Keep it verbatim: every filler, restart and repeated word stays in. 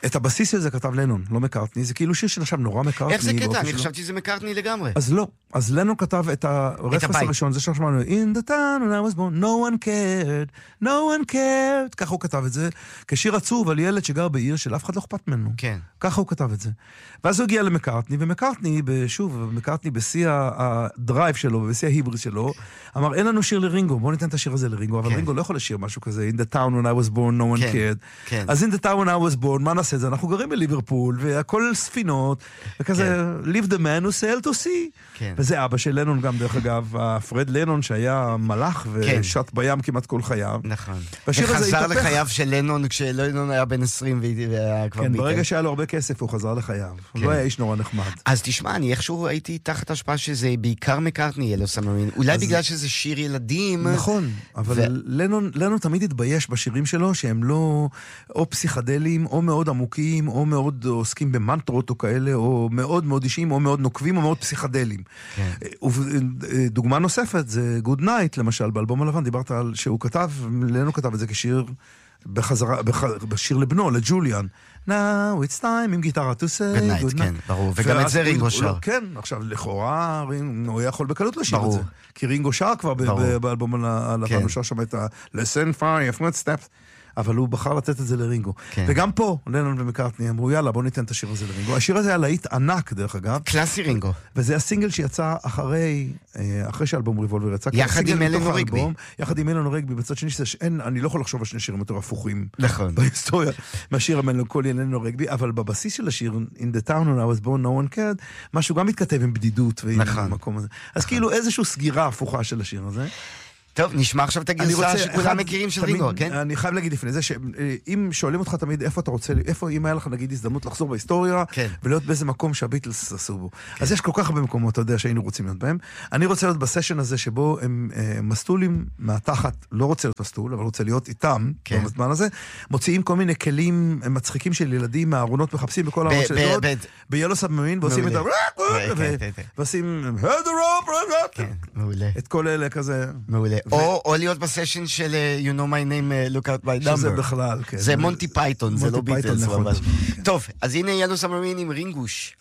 את הבסיס הזה כתב לנון, לא מקארטני, זה כאילו שיר שנחשב נורא מקארטני. איך זה קטע? אני חשבתי שזה מקארטני לגמרי. אז לא, אז לנון כתב את הרפרנס הראשון, זה ששמענו, In the town when I was born, no one cared, no one cared, ככה הוא כתב את זה, כשיר עצוב על ילד שגר בעיר של אף אחד לא אכפת ממנו. כן. ככה הוא כתב את זה. ואז הוא הגיע למקארטני, ומקארטני, שוב, מקארטני בשיא הדרייב שלו, בשיא ההיבריס שלו, אמר, אין לנו שיר לרינגו, בואו ניתן את השיר הזה לרינגו, אבל רינגו לא יכול לשיר משהו כזה, In the town when I was born, no one cared. אז In the town when I was born, מה נעשה את זה? אנחנו גרים בליברפול, והכל ספינות, וכזה, leave the man who sailed to sea. וזה אבא של לנון גם, דרך אגב, פרד לנון, שהיה מלאך ושט בים כמעט כל חייו. נכון. וחזר לחייו של לנון, כשלנון היה בן עשרים והיה כבר כן, ברגע שהיה לו הרבה כסף, הוא חזר לחייו. הוא לא היה איש נורא נחמד. אז תשמע, אני איכשהו הייתי תחת השפעה שזה בעיקר מקארטני, Yellow Submarine. אולי בגלל שזה שיר ילדים. נכון, אבל לנון תמיד התבייש בשירים שלו, שהם לא או פסיכדליים, או מאוד עמוקים, או מאוד עוסקים במנטרות או כאלה, או מאוד מאוד אישיים, או מאוד נוקבים, או מאוד פסיכדליים. דוגמה נוספת, זה Good Night, למשל, באלבום הלבן, דיברת על שהוא כתב, לנון כתב את זה כשיר בחזרה, בשיר לבנו, לג'וליאן. Now it's time, עם גיטרה, to say good night, כן, ברור. וגם את זה רינגו שר. כן, עכשיו, לכאורה, הוא יכול בקלות לשיר את זה. כי רינגו שר כבר באלבום הלבן, הוא שר שם את ה-Listen fire, footsteps. אבל הוא בחר לתת את זה לרינגו. כן. וגם פה, לנון ומקארטני אמרו, יאללה, בוא ניתן את השיר הזה לרינגו. השיר הזה היה להיט ענק, דרך אגב. קלאסי רינגו. וזה הסינגל שיצא אחרי, אחרי שאלבום ריבולבר יצא. יחד עם אלנור רגבי. יחד עם אלנור רגבי, בצד שני, שאין, אני לא יכול לחשוב על שני שירים יותר הפוכים. נכון. בהיסטוריה, מהשיר המלנכולי אלנור רגבי, אבל בבסיס של השיר, In the town when I was born, no one cared, משהו גם מתכתב עם בדידות ועם המקום הזה. אז כאילו איזושהי סגירה הפוכה של השיר הזה. טוב, נשמע עכשיו את הגרסה שכולם מכירים של רינגו, כן? אני חייב להגיד לפני זה, שאם שואלים אותך תמיד איפה אתה רוצה, איפה אם היה לך נגיד הזדמנות לחזור בהיסטוריה, ולהיות באיזה מקום שהביטלס עשו בו. אז יש כל כך הרבה מקומות, אתה יודע, שהיינו רוצים להיות בהם. אני רוצה להיות בסשן הזה, שבו הם מסטולים מהתחת, לא רוצה להיות מסטול, אבל רוצה להיות איתם, בזמן הזה, מוציאים כל מיני כלים מצחיקים של ילדים, מהארונות מחפשים בכל הארונות של דוד, ב-Yellow Submarine, ועושים את ה... ועושים את כל אלה כזה. מעולה. או להיות בסשן של You know my name, look out my number. שזה בכלל, כן. זה מונטי פייתון, זה לא ביטלס ממש. טוב, אז הנה Yellow Submarine עם רינגוש.